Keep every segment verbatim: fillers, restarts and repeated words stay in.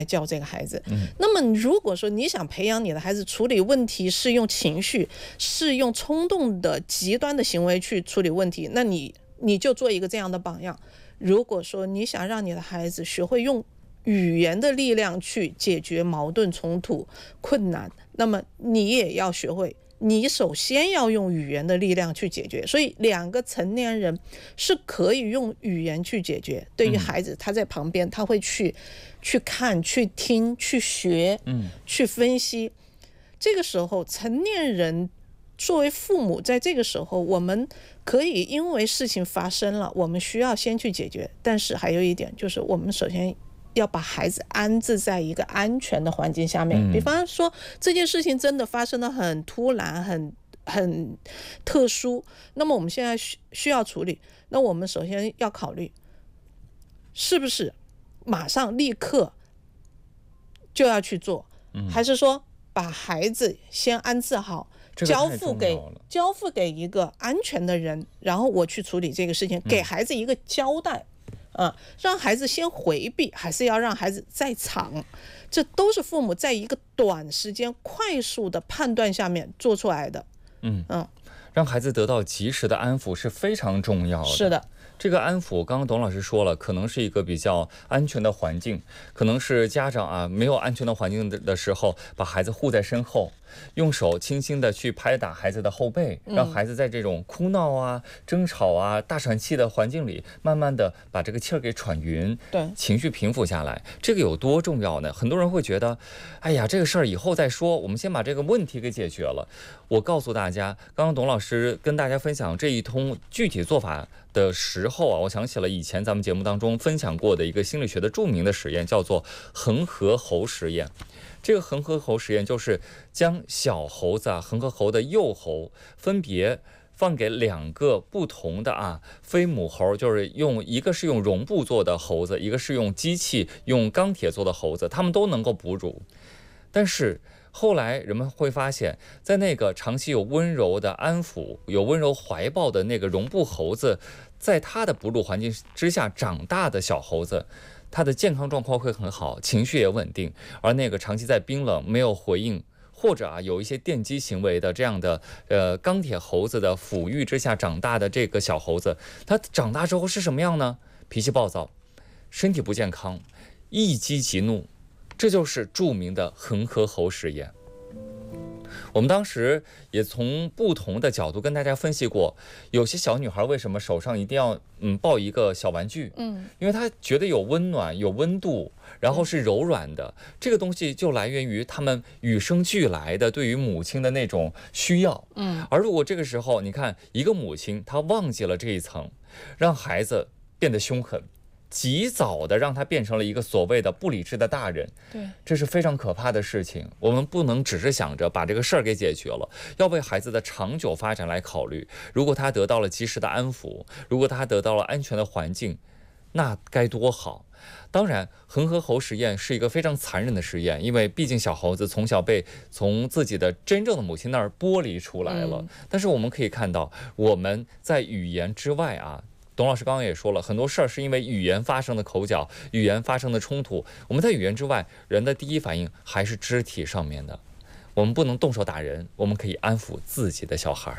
教这个孩子。嗯，那么如果说你想培养你的孩子处理问题是用情绪，是用冲动的极端的行为去处理问题，那你你就做一个这样的榜样。如果说你想让你的孩子学会用语言的力量去解决矛盾冲突困难，那么你也要学会，你首先要用语言的力量去解决。所以两个成年人是可以用语言去解决。对于孩子，他在旁边他会去去看去听去学去分析。这个时候成年人作为父母，在这个时候我们可以因为事情发生了，我们需要先去解决，但是还有一点就是我们首先要把孩子安置在一个安全的环境下面。比方说这件事情真的发生得很突然很很特殊，那么我们现在需要处理，那我们首先要考虑是不是马上立刻就要去做，还是说把孩子先安置好，交付给交付给一个安全的人，然后我去处理这个事情，给孩子一个交代。啊，让孩子先回避，还是要让孩子在场，这都是父母在一个短时间快速的判断下面做出来的。嗯嗯， 让孩子得到及时的安抚是非常重要的。 是的。 这个安抚，刚刚董老师说了，可能是一个比较安全的环境，可能是家长啊没有安全的环境的时候，把孩子护在身后，用手轻轻的去拍打孩子的后背，让孩子在这种哭闹啊、争吵啊、大喘气的环境里，慢慢的把这个气儿给喘匀，对，情绪平复下来。这个有多重要呢？很多人会觉得，哎呀，这个事儿以后再说，我们先把这个问题给解决了。我告诉大家，刚刚董老师跟大家分享这一通具体做法的时候啊，我想起了以前咱们节目当中分享过的一个心理学的著名的实验，叫做恒河猴实验。这个恒河猴实验就是将小猴子啊，恒河猴的幼猴分别放给两个不同的啊非母猴，就是用一个是用绒布做的猴子，一个是用机器用钢铁做的猴子，它们都能够哺乳。但是后来人们会发现，在那个长期有温柔的安抚、有温柔怀抱的那个绒布猴子，在它的哺乳环境之下长大的小猴子，它的健康状况会很好，情绪也稳定。而那个长期在冰冷、没有回应，或者啊有一些电击行为的这样的呃钢铁猴子的抚育之下长大的这个小猴子，它长大之后是什么样呢？脾气暴躁，身体不健康，一激即怒。这就是著名的恒河猴实验。我们当时也从不同的角度跟大家分析过，有些小女孩为什么手上一定要嗯抱一个小玩具，嗯，因为她觉得有温暖、有温度，然后是柔软的，这个东西就来源于她们与生俱来的对于母亲的那种需要，嗯。而如果这个时候你看一个母亲她忘记了这一层，让孩子变得凶狠，及早的让他变成了一个所谓的不理智的大人，对，这是非常可怕的事情。我们不能只是想着把这个事儿给解决了，要为孩子的长久发展来考虑。如果他得到了及时的安抚，如果他得到了安全的环境，那该多好。当然，恒河猴实验是一个非常残忍的实验，因为毕竟小猴子从小被从自己的真正的母亲那儿剥离出来了。嗯、但是我们可以看到，我们在语言之外啊。董老师刚刚也说了，很多事儿是因为语言发生的口角，语言发生的冲突。我们在语言之外，人的第一反应还是肢体上面的。我们不能动手打人，我们可以安抚自己的小孩。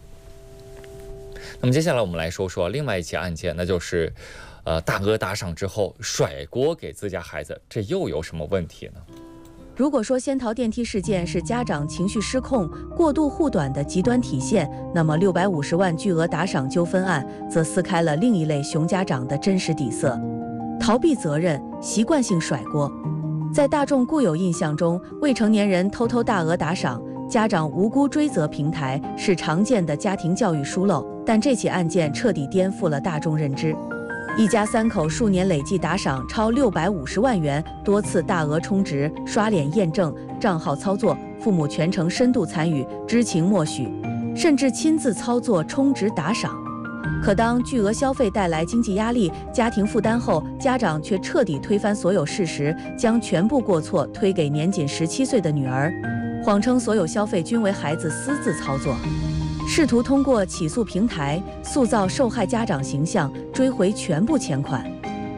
那么接下来我们来说说另外一起案件，那就是呃大额打赏之后甩锅给自家孩子，这又有什么问题呢？ 如果说仙桃电梯事件是家长情绪失控、过度护短的极端体现，那么六百五十万巨额打赏纠纷案则撕开了另一类熊家长的真实底色：逃避责任、习惯性甩锅。在大众固有印象中，未成年人偷偷大额打赏、家长无辜追责平台是常见的家庭教育疏漏，但这起案件彻底颠覆了大众认知。一家三口数年累计打赏超六百五十万元，多次大额充值、刷脸验证、账号操作，父母全程深度参与，知情默许，甚至亲自操作充值打赏。可当巨额消费带来经济压力、家庭负担后，家长却彻底推翻所有事实，将全部过错推给年仅十七岁的女儿，谎称所有消费均为孩子私自操作。试图通过起诉平台塑造受害家长形象，追回全部钱款。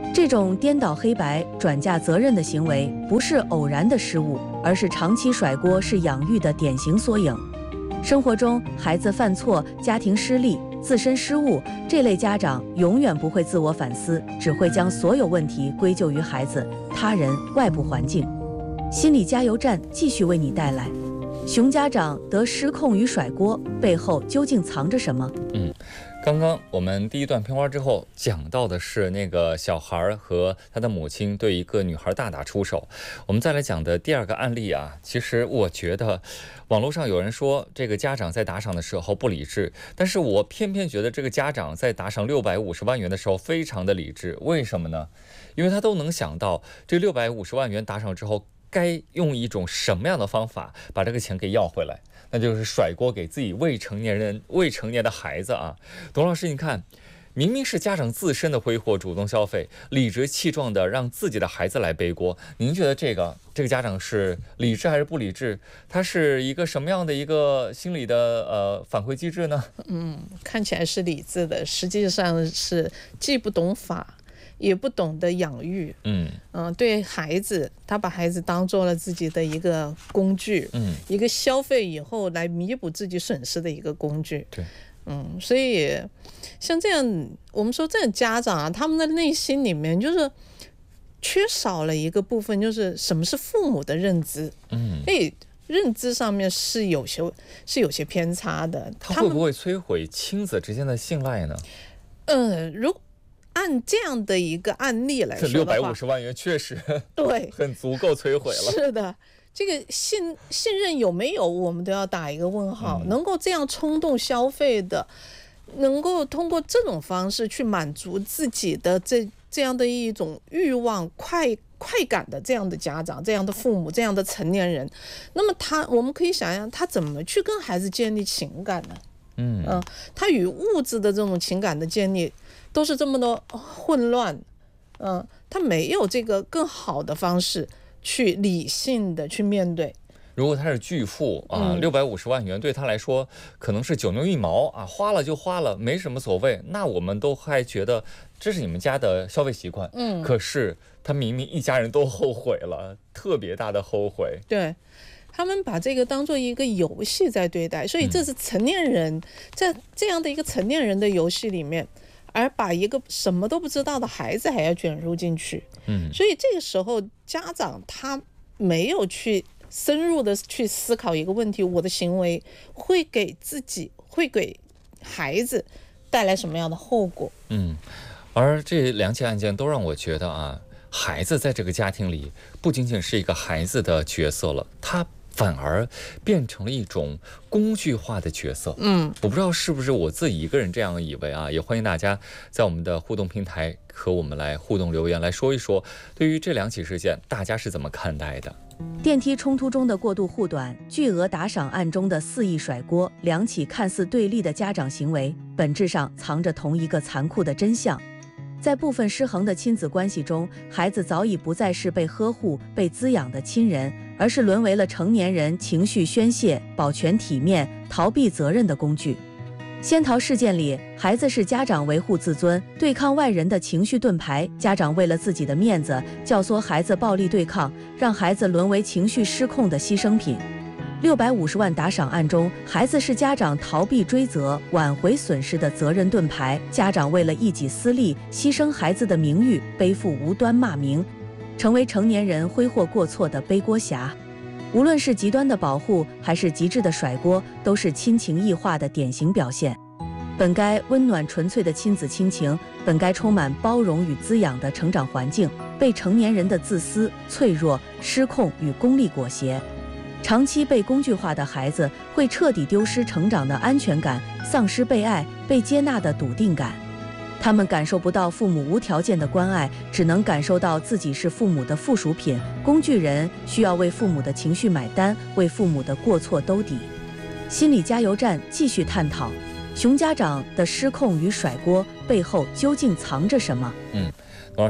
这种颠倒黑白、转嫁责任的行为，不是偶然的失误，而是长期甩锅是养育的典型缩影。生活中，孩子犯错、家庭失利、自身失误，这类家长永远不会自我反思，只会将所有问题归咎于孩子、他人、外部环境。心理加油站继续为你带来：熊家长得失控与甩锅，背后究竟藏着什么？ 嗯。刚刚我们第一段片花之后讲到的是那个小孩和他的母亲对一个女孩大打出手。我们再来讲的第二个案例啊，其实我觉得网络上有人说这个家长在打赏的时候不理智，但是我偏偏觉得这个家长在打赏六百五十万元的时候非常的理智。为什么呢？因为他都能想到这六百五十万元打赏之后该用一种什么样的方法把这个钱给要回来，那就是甩锅给自己未成年人、未成年的孩子啊。董老师，你看，明明是家长自身的挥霍主动消费，理直气壮的让自己的孩子来背锅，您觉得这个这个家长是理智还是不理智？他是一个什么样的一个心理的呃反馈机制呢？ 嗯，看起来是理智的，实际上是既不懂法，也不懂得养育。嗯嗯、呃，对孩子，他把孩子当做了自己的一个工具，嗯，一个消费以后来弥补自己损失的一个工具。 对， 嗯，所以像这样，我们说这样家长啊，他们的内心里面就是缺少了一个部分，就是什么是父母的认知。嗯，哎，认知上面是有些是有些偏差的。 他会不会摧毁亲子之间的信赖呢？ 嗯，如按这样的一个案例来说的话， 六百五十万元确实对很足够摧毁了。 是的，这个信信任有没有，我们都要打一个问号。嗯、能够这样冲动消费的，能够通过这种方式去满足自己的这这样的一种欲望、快快感的这样的家长、这样的父母、这样的成年人，那么他我们可以想象，他怎么去跟孩子建立情感呢？嗯嗯、呃，他与物质的这种情感的建立都是这么多混乱，嗯、呃，他没有这个更好的方式去理性的去面对。 如果他是巨富啊，六百五十万元对他来说可能是九牛一毛啊，花了就花了，没什么所谓，那我们都还觉得这是你们家的消费习惯。嗯，可是他明明一家人都后悔了，特别大的后悔。 对。他们把这个当做一个游戏在对待，所以这是成年人在这样的一个成年人的游戏里面，而把一个什么都不知道的孩子还要卷入进去。嗯，所以这个时候家长他没有去深入的去思考一个问题：我的行为会给自己、会给孩子带来什么样的后果？ 嗯，而这两起案件都让我觉得啊，孩子在这个家庭里不仅仅是一个孩子的角色了，他反而变成了一种工具化的角色。嗯，我不知道是不是我自己一个人这样以为啊，也欢迎大家在我们的互动平台和我们来互动留言，来说一说对于这两起事件大家是怎么看待的。 电梯冲突中的过度护短，巨额打赏案中的肆意甩锅，两起看似对立的家长行为，本质上藏着同一个残酷的真相。在部分失衡的亲子关系中，孩子早已不再是被呵护、被滋养的亲人，而是沦为了成年人情绪宣泄、保全体面、逃避责任的工具。仙桃事件里，孩子是家长维护自尊、对抗外人的情绪盾牌，家长为了自己的面子教唆孩子暴力对抗，让孩子沦为情绪失控的牺牲品。六百五十万打赏案中，孩子是家长逃避追责、挽回损失的责任盾牌，家长为了一己私利，牺牲孩子的名誉，背负无端骂名，成为成年人挥霍过错的背锅侠。无论是极端的保护，还是极致的甩锅，都是亲情异化的典型表现。本该温暖纯粹的亲子亲情，本该充满包容与滋养的成长环境，被成年人的自私、脆弱、失控与功利裹挟。长期被工具化的孩子会彻底丢失成长的安全感，丧失被爱、被接纳的笃定感。他们感受不到父母无条件的关爱，只能感受到自己是父母的附属品、工具人，需要为父母的情绪买单，为父母的过错兜底。心理加油站继续探讨，熊家长的失控与甩锅背后究竟藏着什么？ 嗯，董老师。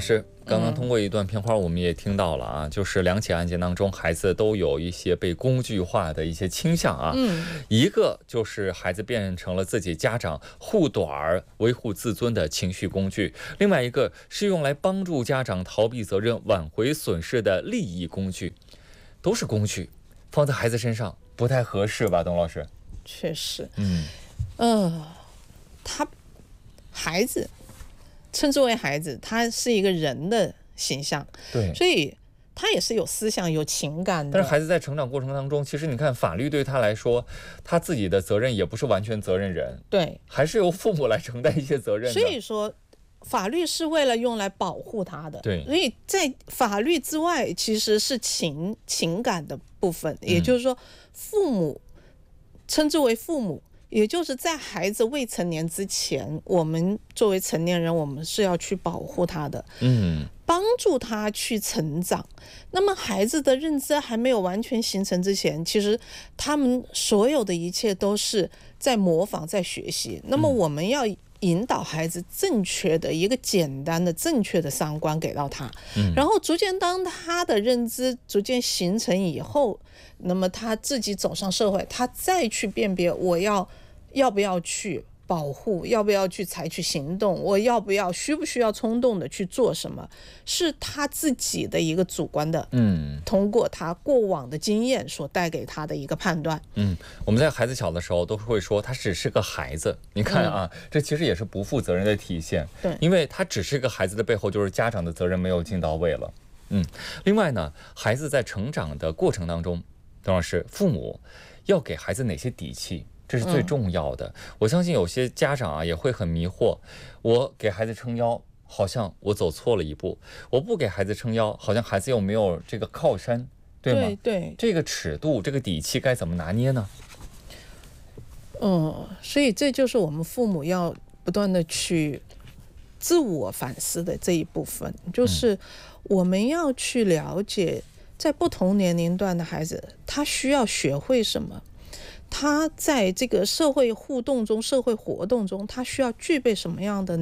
刚刚通过一段片花，我们也听到了啊，就是两起案件当中，孩子都有一些被工具化的一些倾向啊。 嗯， 一个就是孩子变成了自己家长护短儿、维护自尊的情绪工具，另外一个是用来帮助家长逃避责任、挽回损失的利益工具，都是工具，放在孩子身上不太合适吧，董老师？ 确实， 嗯， 呃，他孩子称之为孩子，他是一个人的形象， 对， 所以他也是有思想、有情感的。 但是孩子在成长过程当中，其实你看，法律对他来说，他自己的责任也不是完全责任人， 对， 还是由父母来承担一些责任的。 所以说，法律是为了用来保护他的。 对， 所以在法律之外，其实是情情感的部分，也就是说，父母称之为父母。也就是在孩子未成年之前，我们作为成年人，我们是要去保护他的， 嗯， 帮助他去成长。那么孩子的认知还没有完全形成之前，其实他们所有的一切都是在模仿，在学习。那么我们要引导孩子正确的一个简单的正确的三观给到他， 嗯， 然后逐渐当他的认知逐渐形成以后，那么他自己走上社会，他再去辨别我要要不要去保护，要不要去采取行动，我要不要需不需要冲动的去做什么，是他自己的一个主观的， 嗯， 通过他过往的经验所带给他的一个判断。 嗯，我们在孩子小的时候都会说他只是个孩子，你看啊，嗯，这其实也是不负责任的体现。 对， 因为他只是个孩子的背后，就是家长的责任没有尽到位了。嗯，另外呢，孩子在成长的过程当中，董老师，父母要给孩子哪些底气？这是最重要的。嗯，我相信有些家长啊也会很迷惑，我给孩子撑腰，好像我走错了一步；我不给孩子撑腰，好像孩子又没有这个靠山，对吗？ 对对， 这个尺度，这个底气该怎么拿捏呢？ 嗯，所以这就是我们父母要不断的去自我反思的这一部分，就是我们要去了解，在不同年龄段的孩子，他需要学会什么。他在这个社会互动中、社会活动中，他需要具备什么样的